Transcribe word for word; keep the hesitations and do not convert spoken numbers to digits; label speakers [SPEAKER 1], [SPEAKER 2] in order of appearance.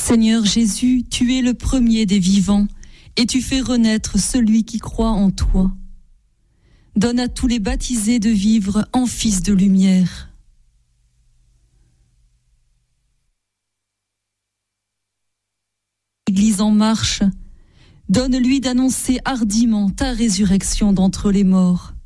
[SPEAKER 1] Seigneur Jésus, tu es le premier des vivants, et tu fais renaître celui qui croit en toi. Donne à tous les baptisés de vivre en fils de lumière. L'Église en marche, donne-lui d'annoncer hardiment ta résurrection d'entre les morts.